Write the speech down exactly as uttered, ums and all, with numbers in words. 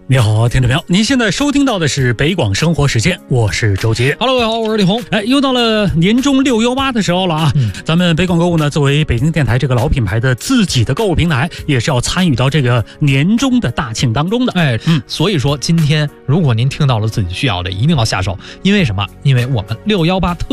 你好，听众朋友，您现在收听到的是北广生活时间，我是周杰。 Hello， 各位好，我是李红。 哎，又到了年终六幺八的时候了啊！嗯、咱们北广购物呢，作为北京电台这个老品牌的自己的购物平台，也是要参与到这个年终的大庆当中的。 哎，嗯，所以说今天如果您听到了自己需要的，一定要下手，因为什么？因为我们六幺八特